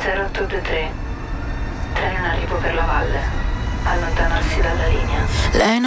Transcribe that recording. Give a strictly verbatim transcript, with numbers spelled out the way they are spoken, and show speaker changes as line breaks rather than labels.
zero otto due tre, treno in arrivo per la valle, allontanarsi dalla linea.
Lei